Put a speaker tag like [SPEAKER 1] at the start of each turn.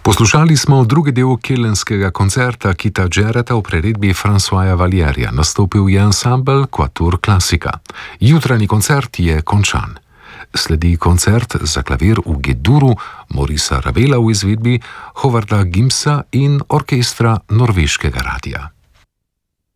[SPEAKER 1] Poslušali smo drugi del kelenskega koncerta Kita Jarretta v priredbi Françoisa Valierja. Nastopil je ansambel Quatuor Classica. Jutranji koncert je končan. Sledi koncert za klavir v G-duru Maurica Ravela v izvedbi Howarda Gimsa in orkestra Norveškega radia.